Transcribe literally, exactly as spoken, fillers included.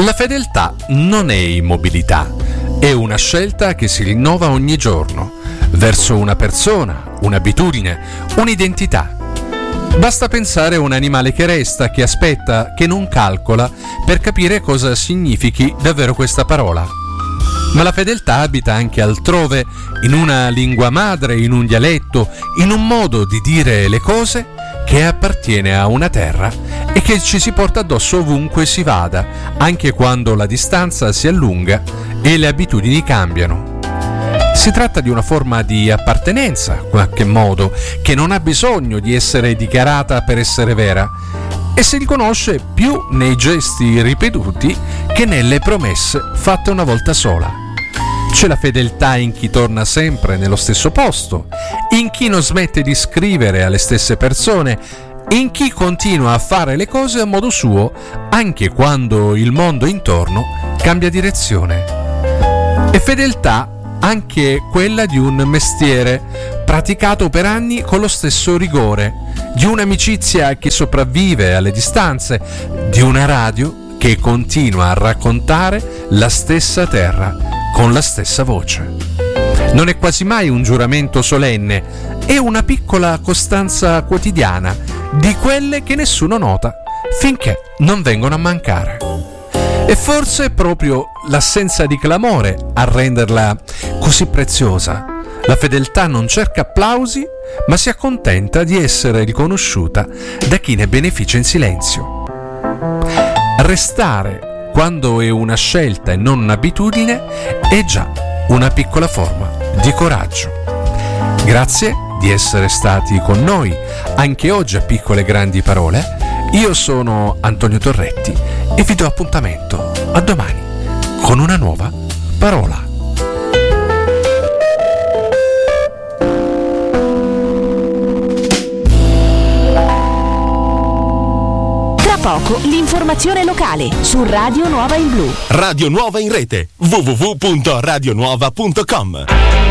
La fedeltà non è immobilità, è una scelta che si rinnova ogni giorno verso una persona, un'abitudine, un'identità. Basta pensare a un animale che resta, che aspetta, che non calcola per capire cosa significhi davvero questa parola. Ma la fedeltà abita anche altrove, in una lingua madre, in un dialetto, in un modo di dire le cose che appartiene a una terra e che ci si porta addosso ovunque si vada, anche quando la distanza si allunga e le abitudini cambiano. Si tratta di una forma di appartenenza, in qualche modo, che non ha bisogno di essere dichiarata per essere vera e si riconosce più nei gesti ripetuti che nelle promesse fatte una volta sola. C'è la fedeltà in chi torna sempre nello stesso posto, in chi non smette di scrivere alle stesse persone, in chi continua a fare le cose a modo suo anche quando il mondo intorno cambia direzione. E fedeltà anche quella di un mestiere praticato per anni con lo stesso rigore, di un'amicizia che sopravvive alle distanze, di una radio che continua a raccontare la stessa terra con la stessa voce. Non è quasi mai un giuramento solenne, è una piccola costanza quotidiana di quelle che nessuno nota finché non vengono a mancare. E forse è proprio l'assenza di clamore a renderla così preziosa. La fedeltà non cerca applausi, ma si accontenta di essere riconosciuta da chi ne beneficia in silenzio. Restare quando è una scelta e non un'abitudine è già una piccola forma di coraggio. Grazie di essere stati con noi anche oggi a Piccole e Grandi Parole. Io sono Antonio Torretti e vi do appuntamento a domani con una nuova parola. Tra poco l'informazione locale su Radio Nuova in Blu. Radio Nuova in rete w w w punto radio nuova punto com.